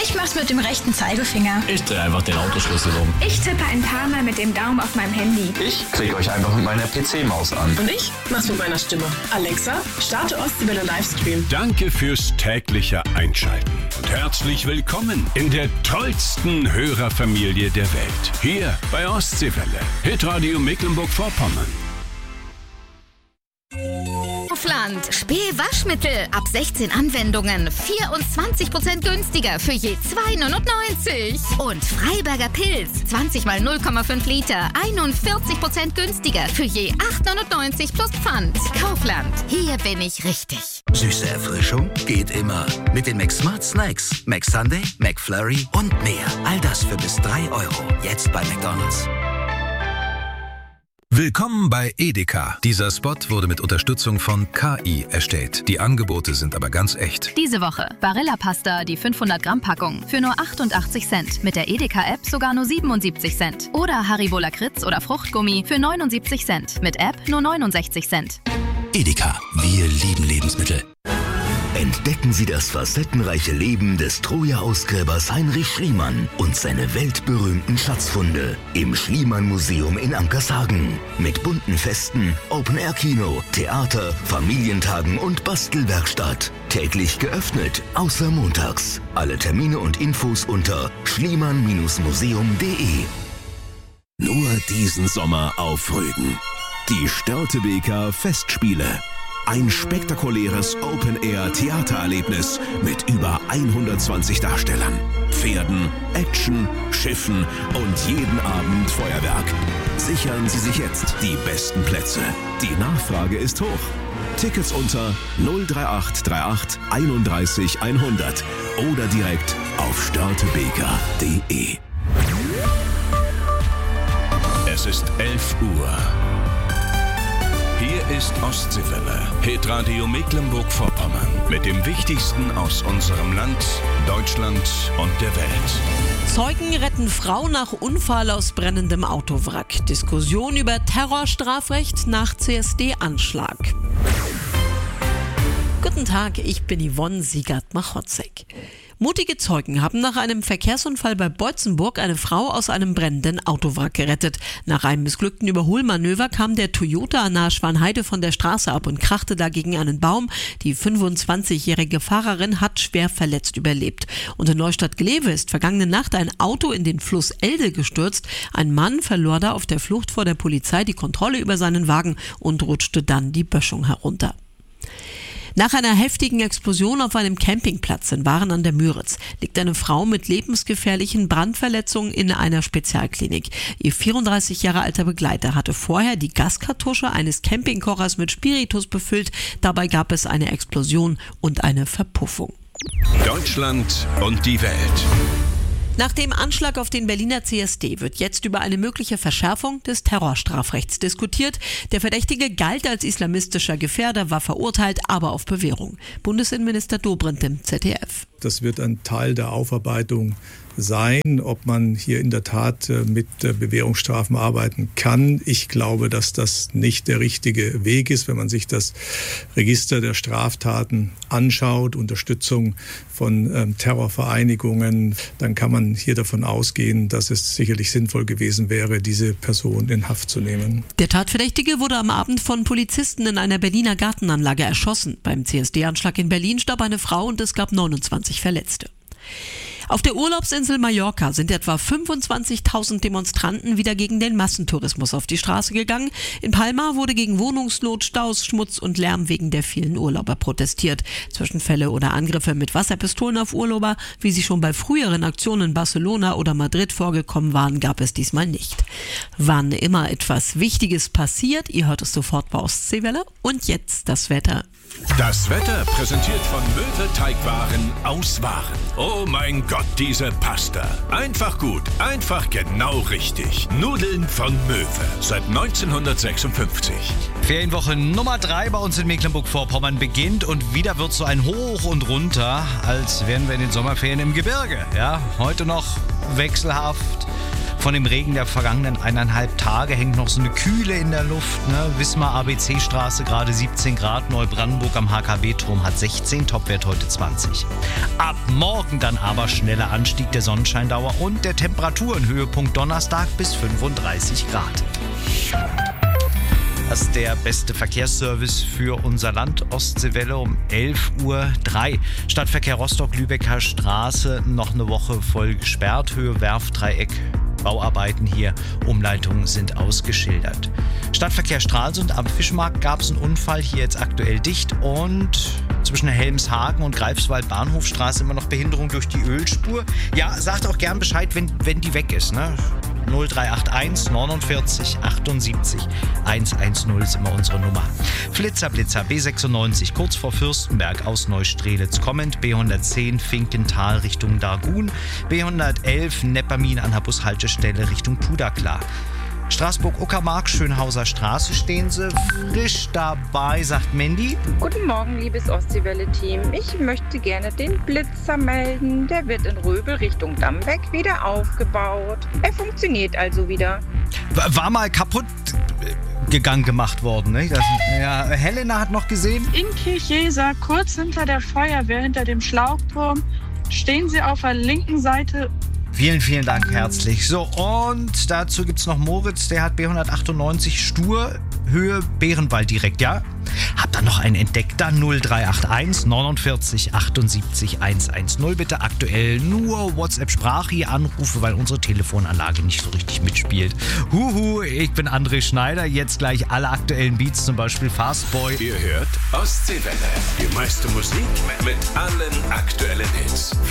Ich mach's mit dem rechten Zeigefinger. Ich drehe einfach den Autoschlüssel um. Ich tippe ein paar Mal mit dem Daumen auf meinem Handy. Ich klicke euch einfach mit meiner PC-Maus an. Und ich mach's mit meiner Stimme. Alexa, starte Ostseewelle Livestream. Danke fürs tägliche Einschalten und herzlich willkommen in der tollsten Hörerfamilie der Welt. Hier bei Ostseewelle, Hitradio Mecklenburg-Vorpommern. Kaufland. Spee-Waschmittel. Ab 16 Anwendungen. 24% günstiger für je 2,99. Und Freiberger Pilz. 20 mal 0,5 Liter. 41% günstiger für je 8,99 plus Pfand. Kaufland. Hier bin ich richtig. Süße Erfrischung geht immer. Mit den McSmart Snacks. McSunday, McFlurry und mehr. All das für bis 3 €. Jetzt bei McDonald's. Willkommen bei Edeka. Dieser Spot wurde mit Unterstützung von KI erstellt. Die Angebote sind aber ganz echt. Diese Woche Barilla-Pasta, die 500-Gramm-Packung für nur 88 Cent. Mit der Edeka-App sogar nur 77 Cent. Oder Haribo Lakritz oder Fruchtgummi für 79 Cent. Mit App nur 69 Cent. Edeka, wir lieben Lebensmittel. Entdecken Sie das facettenreiche Leben des Troja-Ausgräbers Heinrich Schliemann und seine weltberühmten Schatzfunde im Schliemann-Museum in Ankershagen. Mit bunten Festen, Open-Air-Kino, Theater, Familientagen und Bastelwerkstatt. Täglich geöffnet, außer montags. Alle Termine und Infos unter schliemann-museum.de. Nur diesen Sommer auf Rügen. Die Störtebeker Festspiele. Ein spektakuläres Open-Air-Theatererlebnis mit über 120 Darstellern, Pferden, Action, Schiffen und jeden Abend Feuerwerk. Sichern Sie sich jetzt die besten Plätze. Die Nachfrage ist hoch. Tickets unter 03838 31 100 oder direkt auf störtebeker.de. Es ist 11 Uhr. Hier ist Ostseewelle, Hitradio Mecklenburg-Vorpommern. Mit dem Wichtigsten aus unserem Land, Deutschland und der Welt. Zeugen retten Frau nach Unfall aus brennendem Autowrack. Diskussion über Terrorstrafrecht nach CSD-Anschlag. Guten Tag, ich bin Yvonne Siegert-Machotzek. Mutige Zeugen haben nach einem Verkehrsunfall bei Beutzenburg eine Frau aus einem brennenden Autowrack gerettet. Nach einem missglückten Überholmanöver kam der Toyota nahe Schwanheide von der Straße ab und krachte dagegen einen Baum. Die 25-jährige Fahrerin hat schwer verletzt überlebt. Und in Neustadt-Glewe ist vergangene Nacht ein Auto in den Fluss Elde gestürzt. Ein Mann verlor da auf der Flucht vor der Polizei die Kontrolle über seinen Wagen und rutschte dann die Böschung herunter. Nach einer heftigen Explosion auf einem Campingplatz in Waren an der Müritz liegt eine Frau mit lebensgefährlichen Brandverletzungen in einer Spezialklinik. Ihr 34 Jahre alter Begleiter hatte vorher die Gaskartusche eines Campingkochers mit Spiritus befüllt. Dabei gab es eine Explosion und eine Verpuffung. Deutschland und die Welt. Nach dem Anschlag auf den Berliner CSD wird jetzt über eine mögliche Verschärfung des Terrorstrafrechts diskutiert. Der Verdächtige galt als islamistischer Gefährder, war verurteilt, aber auf Bewährung. Bundesinnenminister Dobrindt im ZDF. Das wird ein Teil der Aufarbeitung sein, ob man hier in der Tat mit Bewährungsstrafen arbeiten kann. Ich glaube, dass das nicht der richtige Weg ist, wenn man sich das Register der Straftaten anschaut, Unterstützung von Terrorvereinigungen, dann kann man hier davon ausgehen, dass es sicherlich sinnvoll gewesen wäre, diese Person in Haft zu nehmen. Der Tatverdächtige wurde am Abend von Polizisten in einer Berliner Gartenanlage erschossen. Beim CSD-Anschlag in Berlin starb eine Frau und es gab 29 Verletzte. Auf der Urlaubsinsel Mallorca sind etwa 25.000 Demonstranten wieder gegen den Massentourismus auf die Straße gegangen. In Palma wurde gegen Wohnungsnot, Staus, Schmutz und Lärm wegen der vielen Urlauber protestiert. Zwischenfälle oder Angriffe mit Wasserpistolen auf Urlauber, wie sie schon bei früheren Aktionen in Barcelona oder Madrid vorgekommen waren, gab es diesmal nicht. Wann immer etwas Wichtiges passiert, ihr hört es sofort bei Ostseewelle. Und jetzt das Wetter. Das Wetter präsentiert von Möwe Teigwaren aus Waren. Oh mein Gott, diese Pasta. Einfach gut, einfach genau richtig. Nudeln von Möwe. Seit 1956. Ferienwoche Nummer 3 bei uns in Mecklenburg-Vorpommern beginnt und wieder wird so ein Hoch und Runter, als wären wir in den Sommerferien im Gebirge. Ja, heute noch wechselhaft. Von dem Regen der vergangenen 1,5 Tage hängt noch so eine Kühle in der Luft. Ne? Wismar ABC-Straße gerade 17 Grad, Neubrandenburg am HKW-Turm hat 16, Topwert heute 20. Ab morgen dann aber schneller Anstieg der Sonnenscheindauer und der Temperaturenhöhepunkt Donnerstag bis 35 Grad. Das ist der beste Verkehrsservice für unser Land. Ostseewelle um 11:03 Uhr. Stadtverkehr Rostock-Lübecker Straße noch eine Woche voll gesperrt. Höhe Werftdreieck. Bauarbeiten hier. Umleitungen sind ausgeschildert. Stadtverkehr Stralsund am Fischmarkt gab es einen Unfall. Hier jetzt aktuell dicht. Und zwischen Helmshagen und Greifswald Bahnhofstraße immer noch Behinderung durch die Ölspur. Ja, sagt auch gern Bescheid, wenn die weg ist, ne? 0381 49 78 110 ist immer unsere Nummer. Flitzer B96 kurz vor Fürstenberg aus Neustrelitz kommend, B110 Finkental Richtung Dargun, B111 Neppermin an der Bushaltestelle Richtung Puderklar. Straßburg-Uckermark, Schönhauser Straße stehen sie. Frisch dabei, sagt Mandy. Guten Morgen, liebes Ostseewelle-Team. Ich möchte gerne den Blitzer melden. Der wird in Röbel Richtung Dammbeck wieder aufgebaut. Er funktioniert also wieder. War mal kaputt gegangen gemacht worden, ne? Ja, Helena hat noch gesehen. In Kirchjesa, kurz hinter der Feuerwehr, hinter dem Schlauchturm, stehen sie auf der linken Seite. Vielen, vielen Dank, herzlich. So, und dazu gibt es noch Moritz, der hat B198 Stur, Höhe Bärenwald direkt, ja? Hab dann noch einen entdeckt, dann 0381 49 78 110. Bitte aktuell nur WhatsApp-Sprache hier Anrufe, weil unsere Telefonanlage nicht so richtig mitspielt. Huhu, ich bin André Schneider, jetzt gleich alle aktuellen Beats, zum Beispiel Fastboy. Ihr hört Ostseewelle, die meiste Musik mit allen aktuellen Hits.